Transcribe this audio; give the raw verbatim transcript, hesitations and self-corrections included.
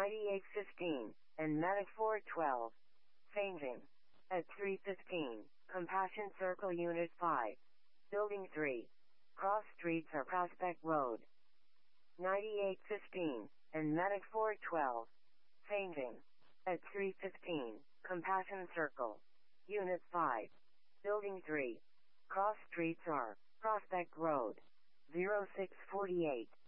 ninety-eight fifteen, and Medic four twelve. Fainting. At three fifteen, Compassion Circle Unit five. Building three. Cross streets are Prospect Road. ninety-eight fifteen, and Medic four twelve. Fainting. At three fifteen, Compassion Circle. Unit five. Building three. Cross streets are Prospect Road. zero six four eight.